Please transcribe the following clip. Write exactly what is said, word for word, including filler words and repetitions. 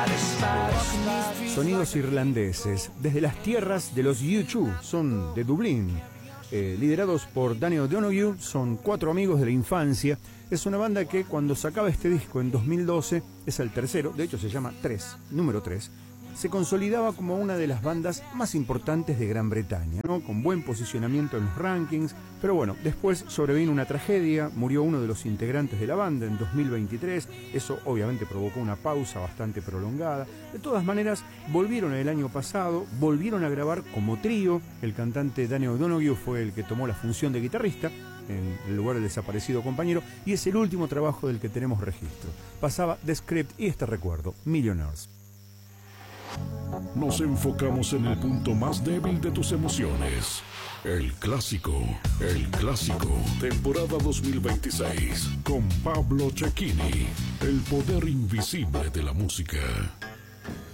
Sonidos irlandeses, desde las tierras de los U dos, son de Dublín. Eh, liderados por Danny O'Donoghue, son cuatro amigos de la infancia. Es una banda que cuando sacaba este disco en dos mil doce, es el tercero, de hecho se llama tres, número tres, se consolidaba como una de las bandas más importantes de Gran Bretaña, ¿no? Con buen posicionamiento en los rankings, pero bueno, después sobrevino una tragedia, murió uno de los integrantes de la banda en dos mil veintitrés, eso obviamente provocó una pausa bastante prolongada. De todas maneras, volvieron el año pasado, volvieron a grabar como trío. El cantante Danny O'Donoghue fue el que tomó la función de guitarrista en el lugar del desaparecido compañero, y es el último trabajo del que tenemos registro. Pasaba The Script y este recuerdo, Millionaires. Nos enfocamos en el punto más débil de tus emociones. El clásico, el clásico, temporada dos mil veintiséis, con Pablo Cecchini, el poder invisible de la música.